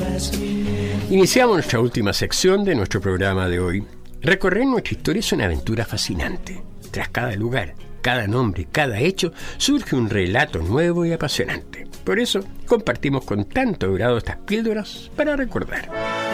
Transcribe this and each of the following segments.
Iniciamos nuestra última sección de nuestro programa de hoy. Recorrer nuestra historia es una aventura fascinante. Tras cada lugar, cada nombre, cada hecho, surge un relato nuevo y apasionante. Por eso, compartimos con tanto grado estas píldoras para recordar.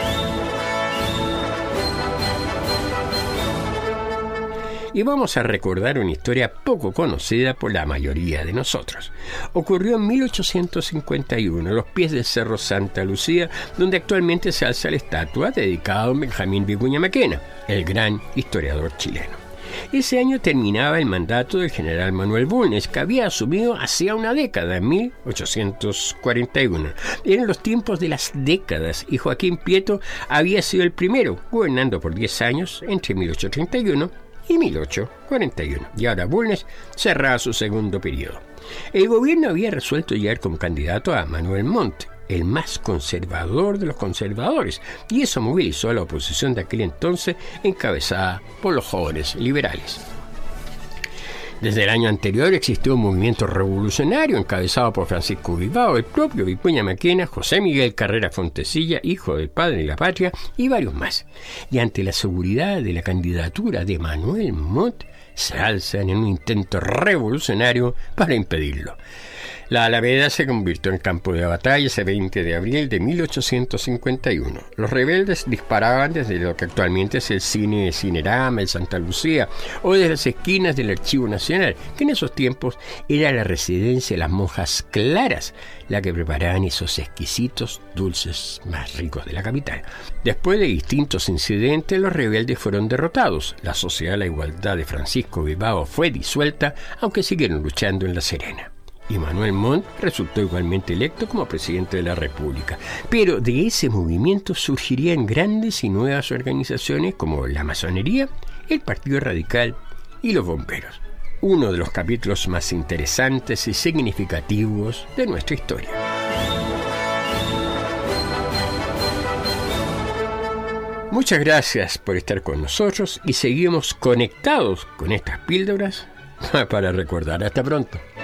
Y vamos a recordar una historia poco conocida por la mayoría de nosotros. Ocurrió en 1851, a los pies del Cerro Santa Lucía, donde actualmente se alza la estatua dedicada a don Benjamín Vicuña Maquena, el gran historiador chileno. Ese año terminaba el mandato del general Manuel Bulnes, que había asumido hacía una década, en 1841. Eran los tiempos de las décadas y Joaquín Prieto había sido el primero, gobernando por 10 años entre 1831 y 1841. Y ahora Bulnes cerraba su segundo periodo. El gobierno había resuelto llegar como candidato a Manuel Montt, el más conservador de los conservadores, y eso movilizó a la oposición de aquel entonces, encabezada por los jóvenes liberales. Desde el año anterior existió un movimiento revolucionario encabezado por Francisco Bilbao, el propio Vicuña Maquena, José Miguel Carrera Fontecilla, hijo del padre de la patria, y varios más. Y ante la seguridad de la candidatura de Manuel Montt, se alzan en un intento revolucionario para impedirlo. La Alameda se convirtió en campo de batalla ese 20 de abril de 1851. Los rebeldes disparaban desde lo que actualmente es el cine Cinerama, el Santa Lucía, o desde las esquinas del Archivo Nacional, que en esos tiempos era la residencia de las monjas claras, la que preparaban esos exquisitos dulces más ricos de la capital. Después de distintos incidentes, los rebeldes fueron derrotados. La Sociedad de la Igualdad de Francisco Bilbao fue disuelta, aunque siguieron luchando en La Serena. Y Manuel Montt resultó igualmente electo como presidente de la República. Pero de ese movimiento surgirían grandes y nuevas organizaciones como la masonería, el Partido Radical y los bomberos. Uno de los capítulos más interesantes y significativos de nuestra historia. Muchas gracias por estar con nosotros y seguimos conectados con estas píldoras para recordar. Hasta pronto.